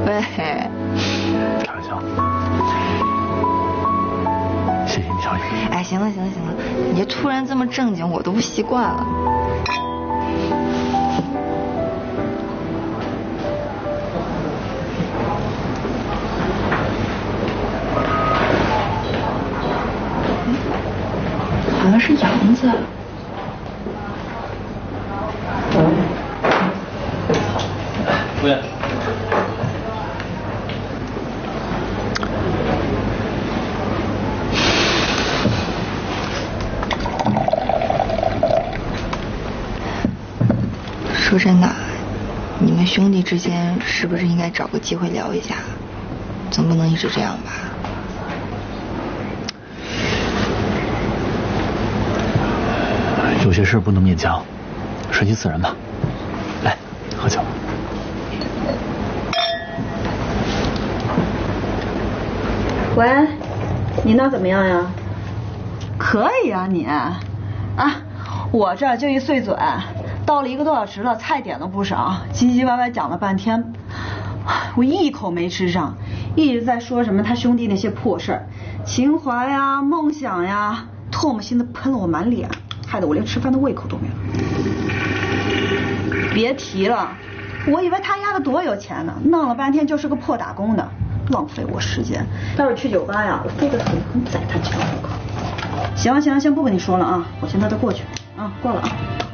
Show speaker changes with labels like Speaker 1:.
Speaker 1: 喂，
Speaker 2: 开玩笑。谢谢你，小雨。
Speaker 1: 哎，行了，你这突然这么正经，我都不习惯了。好像是杨子。
Speaker 2: 服务员。
Speaker 1: 说真的，你们兄弟之间是不是应该找个机会聊一下？总不能一直这样吧？
Speaker 2: 有些事不能勉强，顺其自然吧。来，喝酒。
Speaker 3: 喂，你那怎么样呀？
Speaker 4: 可以啊，你啊，我这儿就一碎嘴，到了1个多小时了，菜点了不少，唧唧歪歪讲了半天，我一口没吃上，一直在说什么他兄弟那些破事儿，情怀呀、梦想呀，唾沫星子喷了我满脸，害得我连吃饭的胃口都没了。别提了，我以为他丫的多有钱呢，弄了半天就是个破打工的，浪费我时间。待会儿去酒吧呀，我非得狠宰他几个不可。行，先不跟你说了啊，我现在就过去啊，挂了啊。